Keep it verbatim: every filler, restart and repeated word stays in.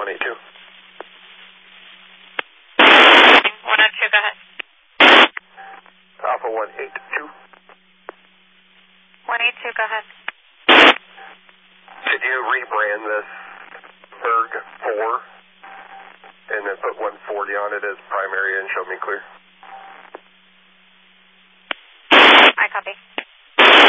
one eight two. one oh two, go ahead. Alpha one eight two. one eight two, go ahead. Did you rebrand this Berg four and then put one forty on it as primary and show me clear? I copy.